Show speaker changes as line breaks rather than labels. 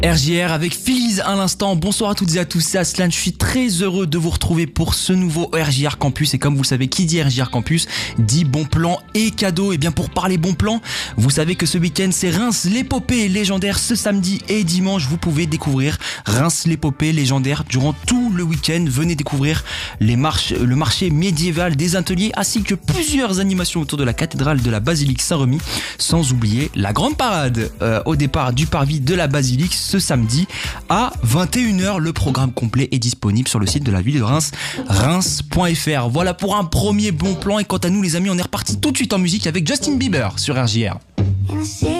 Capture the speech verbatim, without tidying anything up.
R J R avec Philise à l'instant. Bonsoir à toutes et à tous, c'est Aslan. Je suis très heureux de vous retrouver pour ce nouveau R J R Campus. Et comme vous le savez, qui dit R J R Campus dit bon plan et cadeau. Et bien pour parler bon plan, vous savez que ce week-end c'est Reims l'épopée légendaire. Ce samedi et dimanche, vous pouvez découvrir Reims l'épopée légendaire durant tout le week-end. Venez découvrir les marches, le marché médiéval, des ateliers ainsi que plusieurs animations autour de la cathédrale de la basilique Saint-Remy. Sans oublier la grande parade euh, au départ du parvis de la basilique ce samedi à vingt et une heures. Le programme complet est disponible sur le site de la ville de Reims, reims point f r. Voilà pour un premier bon plan. Et quant à nous les amis, on est reparti tout de suite en musique avec Justin Bieber sur R J R.